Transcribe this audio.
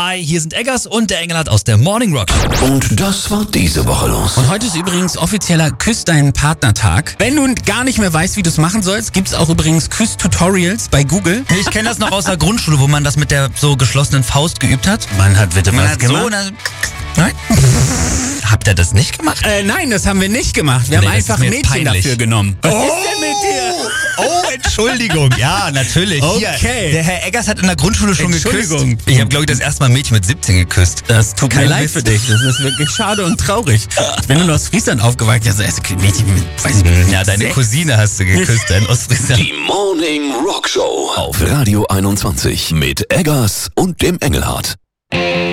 Hi, hier sind Eggers und der Engelhardt aus der Morning Rock. Und das war diese Woche los. Und heute ist übrigens offizieller Küss deinen Partner-Tag. Wenn du gar nicht mehr weißt, wie du es machen sollst, gibt's auch übrigens Küss-Tutorials bei Google. Ich kenne das noch aus der Grundschule, wo man das mit der so geschlossenen Faust geübt hat. Man hat bitte Man was hat gemacht. so, nein? Habt ihr das nicht gemacht? Nein, das haben wir nicht gemacht. Wir haben das einfach ist mir jetzt Mädchen peinlich. dafür genommen. Was ist denn mit dir? Oh, Entschuldigung. Ja, natürlich. Okay. Hier, der Herr Eggers hat in der Grundschule schon Entschuldigung. geküsst. Ich habe, glaube ich, das erste Mal ein Mädchen mit 17 geküsst. Das tut mir Kein leid Witz. für dich. Das ist wirklich schade und traurig. Ich bin in Ostfriesland aufgewachsen. Also erst Mädchen mit, weiß ich nicht, Ja, deine 6. Cousine hast du geküsst, in Ostfriesland. Die Morning Rock Show auf Radio 21 mit Eggers und dem Engelhardt.